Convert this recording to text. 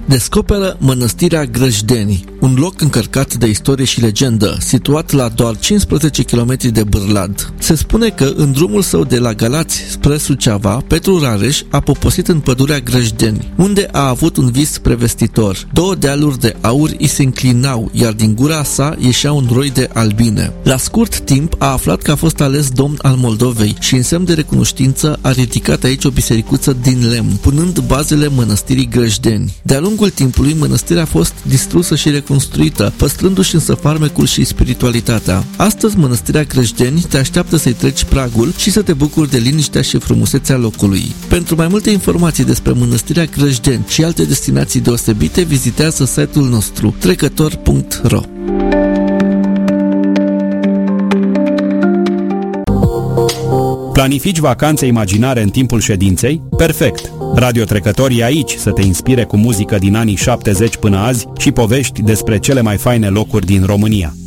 descoperă Mănăstirea Grăjdeni, un loc încărcat de istorie și legendă, situat la doar 15 km de Bârlad. Se spune că în drumul său de la Galați spre Suceava, Petru Rareș a poposit în pădurea Grăjdeni, unde a avut un vis prevestitor. 2 dealuri de aur îi se înclinau, iar din gura sa ieșea un roi de albine. La scurt timp a aflat că a fost ales domn al Moldovei și în semn de recunoștință a ridicat aici o bisericuță din lemn, punând bazele mănăstirii Grăjdeni. De-a lungul timpului, mănăstirea a fost distrusă și reconstruită, păstrându-și însă farmecul și spiritualitatea. Astăzi, mănăstirea Grăjdeni te așteaptă să-i treci pragul și să te bucuri de liniștea și frumusețea locului. Pentru mai multe informații despre mănăstirea Grăjdeni și alte destinații deosebite, vizitează site-ul nostru trecător.ro. Planifici vacanțe imaginare în timpul ședinței? Perfect! Radio Trecător e aici să te inspire cu muzică din anii 70 până azi și povești despre cele mai faine locuri din România.